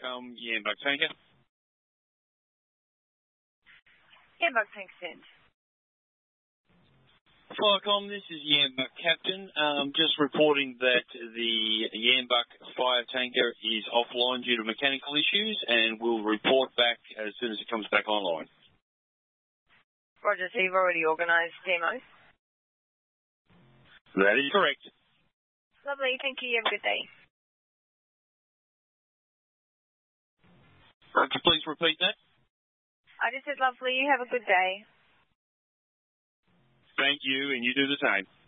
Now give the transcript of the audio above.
Yambuk tanker. Yambuk tank sent. Flycom, this is Yambuk Captain. Just reporting that the Yambuk fire tanker is offline due to mechanical issues, and we'll report back as soon as it comes back online. Roger, so you've already organised demos? That is correct. Lovely, thank you. You have a good day. Could you please repeat that? I just said lovely. You have a good day. Thank you, and you do the same.